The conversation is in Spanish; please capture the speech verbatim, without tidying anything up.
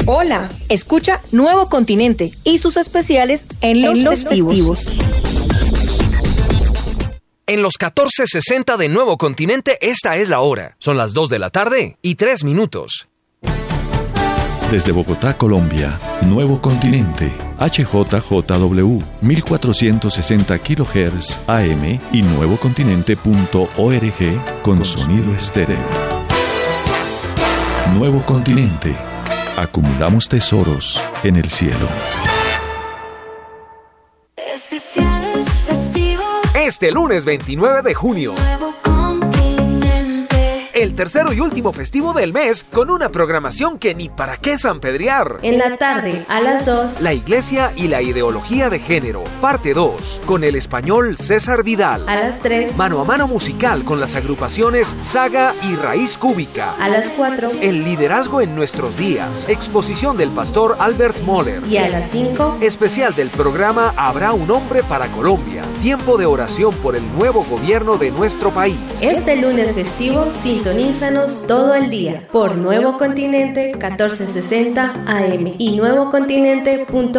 Hola, escucha Nuevo Continente y sus especiales en los, en los festivos. festivos. En los catorce sesenta de Nuevo Continente, esta es la hora. Son las dos de la tarde y tres minutos. Desde Bogotá, Colombia, Nuevo Continente, H J J W, mil cuatrocientos sesenta kilohertz A M y nuevocontinente punto org con sonido estéreo. Nuevo Continente. Acumulamos tesoros en el cielo. Especiales festivos. Este lunes veintinueve de junio. Nuevo Continente. El tercero y último festivo del mes con una programación que ni para qué sanpedrear. En la tarde, a las dos. La Iglesia y la ideología de género, parte dos, con el español César Vidal. A las tres. Mano a mano musical con las agrupaciones Saga y Raíz Cúbica. A las cuatro. El liderazgo en nuestros días. Exposición del pastor Albert Moller. Y a las cinco. Especial del programa Habrá un hombre para Colombia. Tiempo de oración por el nuevo gobierno de nuestro país. Este lunes festivo, sintonízanos todo el día por Nuevo Continente catorce sesenta A M y nuevocontinente punto